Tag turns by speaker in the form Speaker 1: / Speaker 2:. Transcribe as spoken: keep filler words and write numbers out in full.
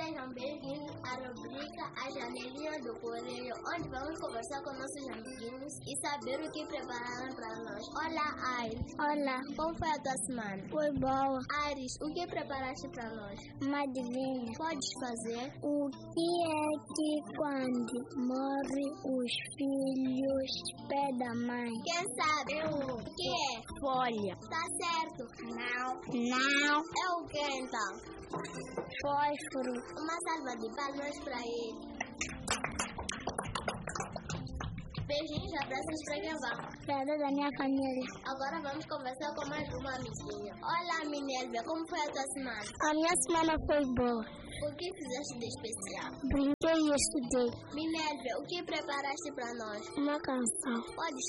Speaker 1: Sejam bem-vindos à rubrica A Janelinha do Coelho, onde vamos conversar com nossos amiguinhos e saber o que prepararam para nós. Olá, Aires.
Speaker 2: Olá.
Speaker 1: Como foi a tua semana?
Speaker 2: Foi boa.
Speaker 1: Aires, o que preparaste para nós?
Speaker 2: Uma adivinha.
Speaker 1: Podes fazer?
Speaker 2: O que é que quando morre os filhos pede a mãe?
Speaker 1: Quem sabe? O que é?
Speaker 2: Folha.
Speaker 1: Tá certo?
Speaker 2: Não. Não.
Speaker 1: É o que então?
Speaker 2: Fósforo.
Speaker 1: Uma salva de palmas para ele. Beijinhos, abraços para quem vão.
Speaker 2: Para da minha família.
Speaker 1: Agora vamos conversar com mais uma amiguinha. Olá, Minerva, como foi a tua semana?
Speaker 2: A minha semana foi boa.
Speaker 1: O que fizeste de especial?
Speaker 2: Brinquei e estudei.
Speaker 1: Minerva, o que preparaste para nós?
Speaker 2: Uma canção.
Speaker 1: Podes